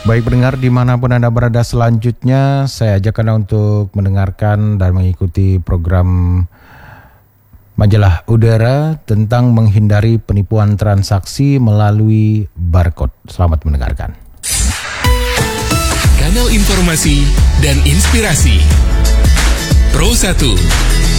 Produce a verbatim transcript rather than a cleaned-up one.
Baik pendengar dimanapun Anda berada, selanjutnya saya ajak Anda untuk mendengarkan dan mengikuti program Majalah Udara tentang menghindari penipuan transaksi melalui barcode. Selamat mendengarkan. Kanal informasi dan inspirasi Pro satu